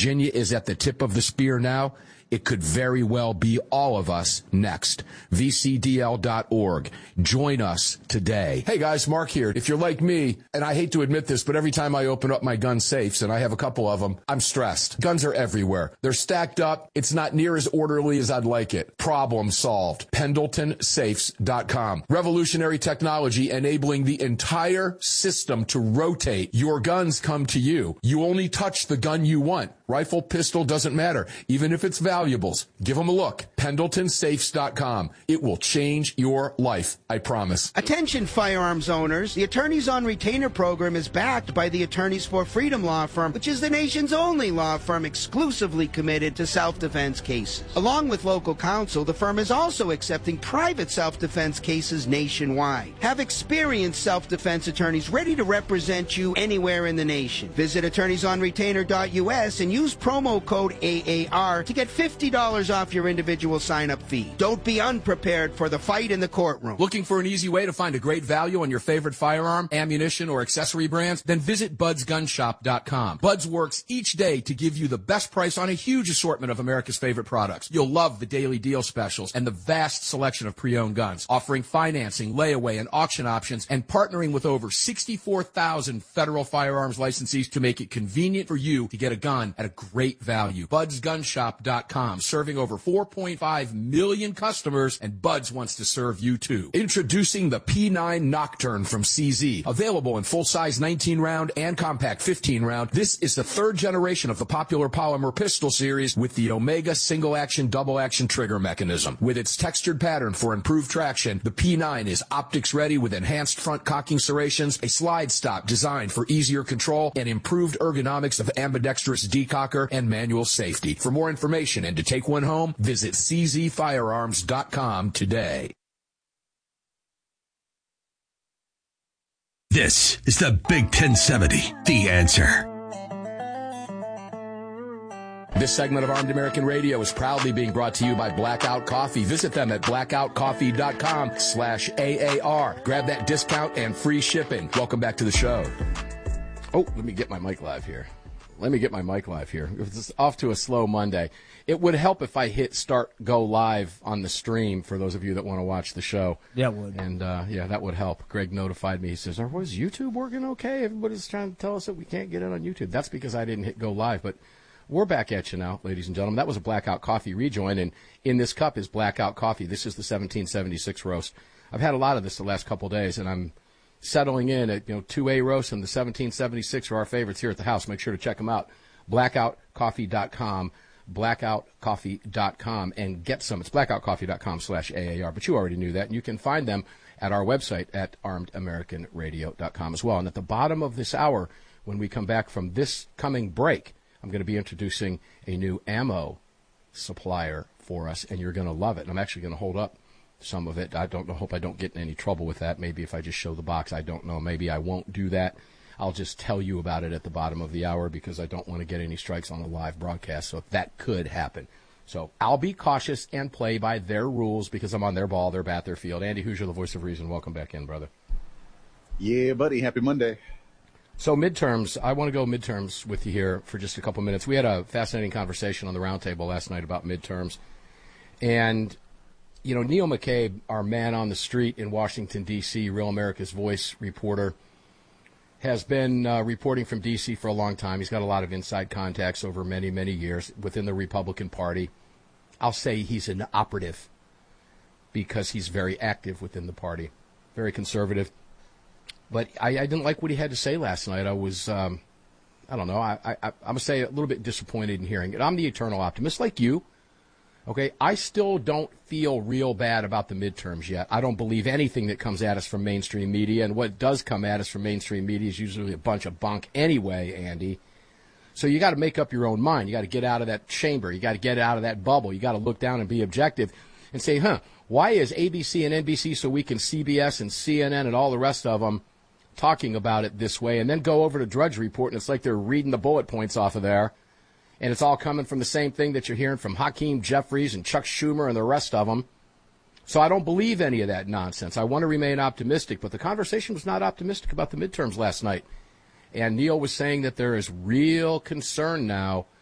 Virginia is at the tip of the spear now, it could very well be all of us next. VCDL.org. Join us today. Hey guys, Mark here. If you're like me, and I hate to admit this, but every time I open up my gun safes, and I have a couple of them, I'm stressed. Guns are everywhere. They're stacked up. It's not near as orderly as I'd like it. Problem solved. PendletonSafes.com. Revolutionary technology enabling the entire system to rotate. Your guns come to you. You only touch the gun you want. Rifle, pistol, doesn't matter. Even if it's valuables, give them a look. PendletonSafes.com. It will change your life, I promise. Attention firearms owners. The Attorneys on Retainer program is backed by the Attorneys for Freedom law firm, which is the nation's only law firm exclusively committed to self-defense cases. Along with local counsel, the firm is also accepting private self-defense cases nationwide. Have experienced self-defense attorneys ready to represent you anywhere in the nation. Visit attorneysonretainer.us and use promo code AAR to get $50 off your individual sign-up fee. Don't be unprepared for the fight in the courtroom. Looking for an easy way to find a great value on your favorite firearm, ammunition, or accessory brands? Then visit BudsGunShop.com. Buds works each day to give you the best price on a huge assortment of America's favorite products. You'll love the daily deal specials and the vast selection of pre-owned guns, offering financing, layaway, and auction options, and partnering with over 64,000 federal firearms licensees to make it convenient for you to get a gun at a great value. BudsGunShop.com, serving over 4.5 million customers, and Buds wants to serve you too. Introducing the P9 Nocturne from CZ. Available in full-size 19-round and compact 15-round, this is the third generation of the popular polymer pistol series with the Omega single-action, double-action trigger mechanism. With its textured pattern for improved traction, the P9 is optics-ready with enhanced front cocking serrations, a slide stop designed for easier control, and improved ergonomics of ambidextrous decocker and manual safety. For more information and to take one home, visit czfirearms.com today. This is the Big 1070, The Answer. This segment of Armed American Radio is proudly being brought to you by Blackout Coffee. Visit them at blackoutcoffee.com/AAR. Grab that discount and free shipping. Welcome back to the show. Oh, let me get my mic live here. It's off to a slow Monday. It would help if I hit start go live on the stream for those of you that want to watch the show. Yeah, it would. And, that would help. Greg notified me. He says, was YouTube working okay? Everybody's trying to tell us that we can't get it on YouTube. That's because I didn't hit go live. But we're back at you now, ladies and gentlemen. That was a Blackout Coffee rejoin, and in this cup is Blackout Coffee. This is the 1776 roast. I've had a lot of this the last couple of days, and I'm settling in at 2A roast and the 1776 are our favorites here at the house. Make sure to check them out. Blackoutcoffee.com, blackoutcoffee.com, and get some. It's blackoutcoffee.com/AAR, but you already knew that, and you can find them at our website at armedamericanradio.com as well. And at the bottom of this hour, when we come back from this coming break, I'm going to be introducing a new ammo supplier for us, and you're going to love it. And I'm actually going to hold up some of it. I don't know. Hope I don't get in any trouble with that. Maybe if I just show the box, I don't know. Maybe I won't do that. I'll just tell you about it at the bottom of the hour because I don't want to get any strikes on the live broadcast. So that could happen. So I'll be cautious and play by their rules because I'm on their ball, their bat, their field. Andy Hoosier, the voice of reason. Welcome back in, brother. Yeah, buddy. Happy Monday. So midterms, I want to go midterms with you here for just a couple minutes. We had a fascinating conversation on the roundtable last night about midterms. And Neil McCabe, our man on the street in Washington, D.C., Real America's Voice reporter, has been reporting from D.C. for a long time. He's got a lot of inside contacts over many, many years within the Republican Party. I'll say he's an operative because he's very active within the party, very conservative. But I didn't like what he had to say last night. I was, I'm going to say a little bit disappointed in hearing it. I'm the eternal optimist like you. Okay, I still don't feel real bad about the midterms yet. I don't believe anything that comes at us from mainstream media, and what does come at us from mainstream media is usually a bunch of bunk anyway, Andy. So you got to make up your own mind. You got to get out of that chamber. You got to get out of that bubble. You got to look down and be objective and say, why is ABC and NBC so weak and CBS and CNN and all the rest of them talking about it this way? And then go over to Drudge Report, and it's like they're reading the bullet points off of there. And it's all coming from the same thing that you're hearing from Hakeem Jeffries and Chuck Schumer and the rest of them. So I don't believe any of that nonsense. I want to remain optimistic, but the conversation was not optimistic about the midterms last night. And Neil was saying that there is real concern now